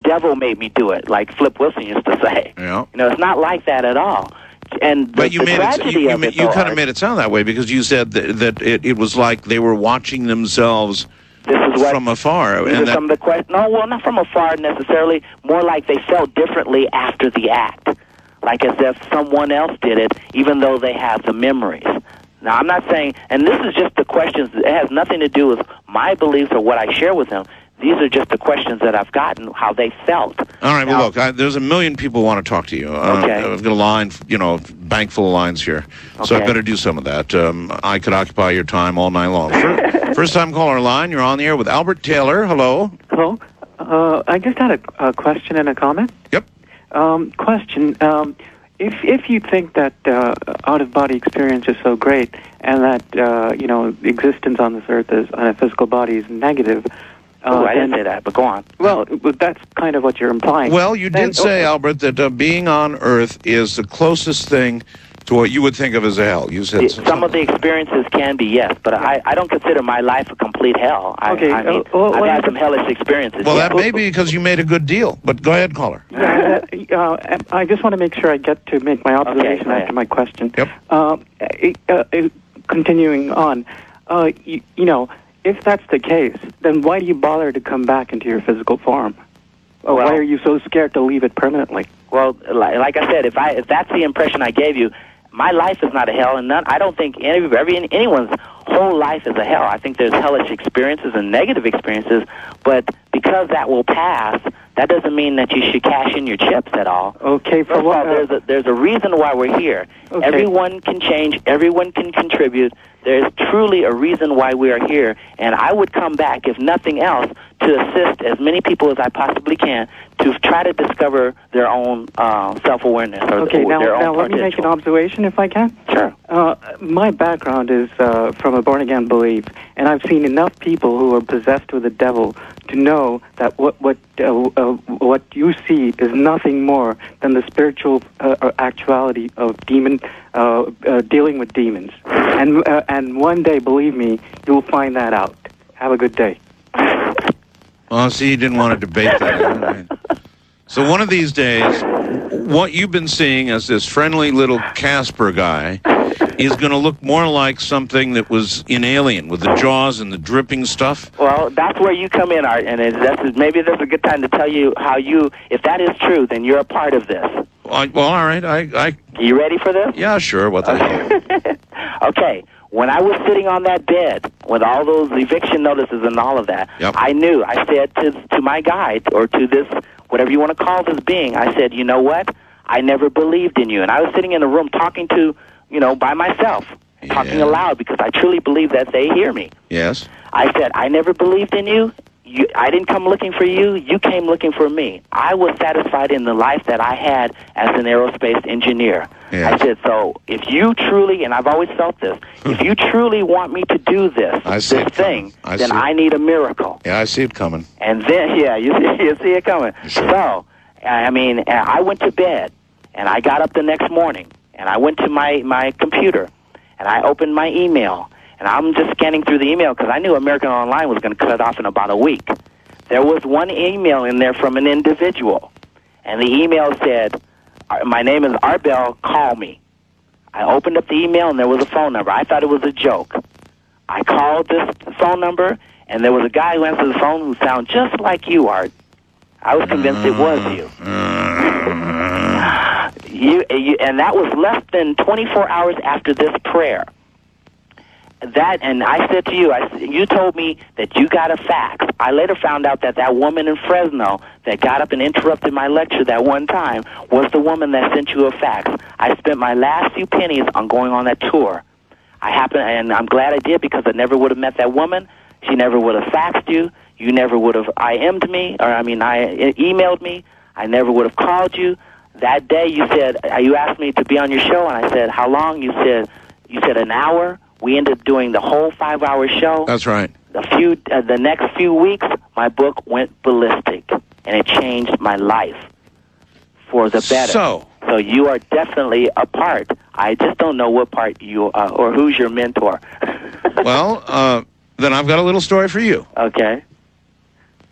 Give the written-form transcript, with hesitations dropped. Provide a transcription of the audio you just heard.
devil made me do it, like Flip Wilson used to say. Yeah. It's not like that at all. And but you kind of made it sound that way because you said that it was like they were watching themselves from afar. And some of the questions. No, well, not from afar necessarily. More like they felt differently after the act, like as if someone else did it, even though they have the memories. Now, I'm not saying, and this is just the questions. It has nothing to do with my beliefs or what I share with them. These are just the questions that I've gotten, how they felt. All right, well, look, there's a million people who want to talk to you. Okay. I've got a line, bank full of lines here. Okay. So I better do some of that. I could occupy your time all night long. First-time caller line, you're on the air with Albert Taylor. Hello. Hello. I just had a question and a comment. Yep. Question. If you think that out-of-body experience is so great and that, existence on this earth on a physical body is negative... I didn't say that, but go on. Well, that's kind of what you're implying. Well, you did say, Albert, that being on Earth is the closest thing to what you would think of as a hell. You said some of the experiences can be, yes, but I don't consider my life a complete hell. I've had some hellish experiences. Well, that may be because you made a good deal, but go ahead, caller. I just want to make sure I get to make my observation after my question. Yep. Continuing on, if that's the case, then why do you bother to come back into your physical form? Why are you so scared to leave it permanently? Well, like I said, if that's the impression I gave you, my life is not a hell, and I don't think anyone's whole life is a hell. I think there's hellish experiences and negative experiences, but because that will pass, that doesn't mean that you should cash in your chips at all. Okay. First of all, there's a reason why we're here. Okay. Everyone can change. Everyone can contribute. There's truly a reason why we are here, and I would come back, if nothing else, to assist as many people as I possibly can to try to discover their own self-awareness or their own now let me make an observation, if I can. Sure. My background is from a born-again belief, and I've seen enough people who are possessed with the devil to know that what you see is nothing more than the spiritual actuality of dealing with demons. And one day, believe me, you'll find that out. Have a good day. Well, see, you didn't want to debate that. Right? So one of these days, what you've been seeing as this friendly little Casper guy is going to look more like something that was in Alien, with the jaws and the dripping stuff. Well, that's where you come in, Art, and maybe that's a good time to tell you how if that is true, then you're a part of this. Well, all right. You ready for this? Yeah, sure. What the hell? Okay. When I was sitting on that bed with all those eviction notices and all of that, yep. I knew. I said to my guide, or to this, whatever you want to call this being, I said, you know what? I never believed in you. And I was sitting in a room talking to, by myself, talking aloud, because I truly believe that they hear me. Yes. I said, I never believed in you. I didn't come looking for you. You came looking for me. I was satisfied in the life that I had as an aerospace engineer. Yes. I said, so if you truly, and I've always felt this, if you truly want me to do this thing, then I need a miracle. Yeah, I see it coming. And then, you see it coming. Sure. So, I went to bed, and I got up the next morning, and I went to my computer, and I opened my email. And I'm just scanning through the email because I knew American Online was going to cut off in about a week. There was one email in there from an individual, and the email said, my name is Arbel, call me. I opened up the email, and there was a phone number. I thought it was a joke. I called this phone number, and there was a guy who answered the phone who sounded just like you, Art. I was convinced it was you. And that was less than 24 hours after this prayer. And I said to you, you told me that you got a fax. I later found out that woman in Fresno that got up and interrupted my lecture that one time was the woman that sent you a fax. I spent my last few pennies on going on that tour. And I'm glad I did, because I never would have met that woman. She never would have faxed you. You never would have emailed me. I never would have called you. That day you asked me to be on your show, and I said, how long? You said an hour. We ended up doing the whole 5-hour show. That's right. The next few weeks, my book went ballistic, and it changed my life for the better. So you are definitely a part. I just don't know what part you or who's your mentor. Well, then I've got a little story for you. Okay.